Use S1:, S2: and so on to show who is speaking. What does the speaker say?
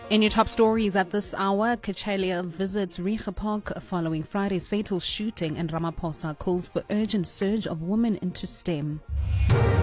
S1: In your top stories at this hour, Kachelia visits Riga Park following Friday's fatal shooting, and Ramaphosa calls for urgent surge of women into STEM.